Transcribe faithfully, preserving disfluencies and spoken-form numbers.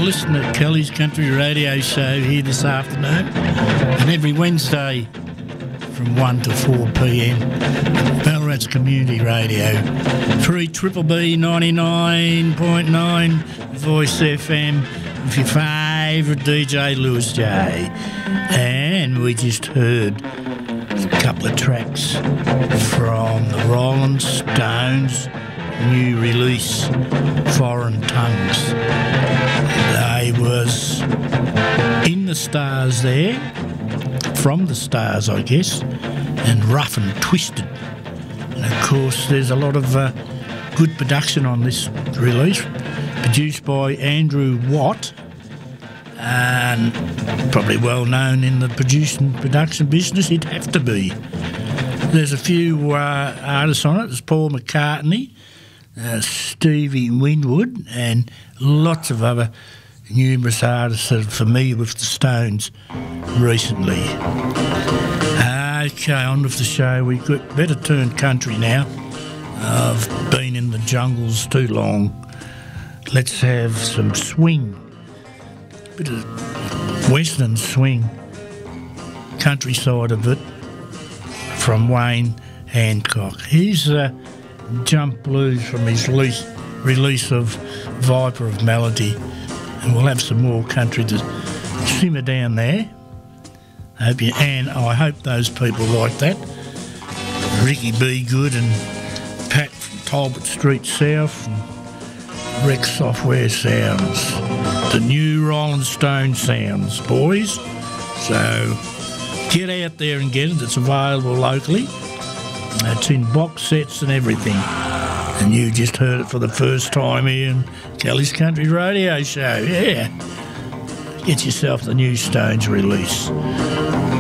listening to Kelly's Country Radio Show here this afternoon, and every Wednesday from one to four p.m. Ballarat's Community Radio, three Triple B ninety-nine point nine Voice F M with your favourite D J Lewis J. And we just heard a couple of tracks from the Rolling Stones' new release, Foreign Tongues. They was in the Stars there, from the Stars I guess, and Rough and Twisted. And of course there's a lot of uh, good production on this release, produced by Andrew Watt, and probably well known in the producing production business. He'd have to be. There's a few uh, artists on it. There's Paul McCartney, uh, Stevie Winwood, and lots of other numerous artists that are familiar with the Stones recently. Okay, on with the show. We've got better turn country now. I've been in the jungles too long. Let's have some swing. Bit of western swing, countryside of it, from Wayne Hancock. Here's uh, Jump Blues from his release, release of Viper of Melody, and we'll have some more country to simmer down there. Hope you, and I hope those people like that. Ricky B. Good and Pat from Talbot Street South and Rex Software Sounds. The new Rolling Stone sounds, boys. So get out there and get it. It's available locally. It's in box sets and everything. And you just heard it for the first time here in Kelly's Country Radio Show. Yeah. Get yourself the new Stones release.